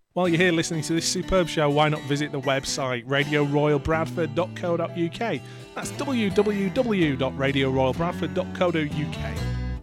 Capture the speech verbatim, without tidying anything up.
While you're here listening to this superb show, why not visit the website radio royal bradford dot co dot uk. That's w w w dot radio royal bradford dot co dot uk.